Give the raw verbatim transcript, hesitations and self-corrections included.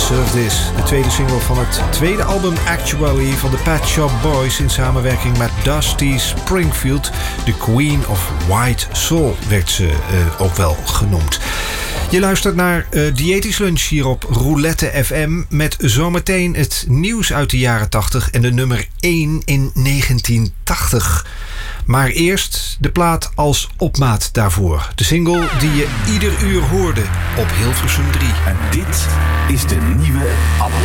Deserve This. De tweede single van het tweede album Actually van de Pet Shop Boys in samenwerking met Dusty Springfield. De Queen of White Soul werd ze uh, ook wel genoemd. Je luistert naar uh, Diëtisch Lunch hier op Roulette F M met zometeen het nieuws uit de jaren tachtig en de nummer één in negentien tachtig. Maar eerst de plaat als opmaat daarvoor. De single die je ieder uur hoorde op Hilversum drie. En dit is de nieuwe